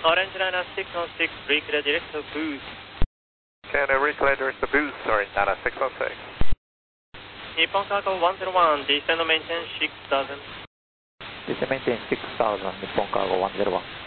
Orange Liner 616, reclear direct to booth. Can I reclear direct to booth, sorry, Nana 616. Nippon Cargo 101, descend maintain 6000. Descend maintain 6000, Nippon Cargo 101.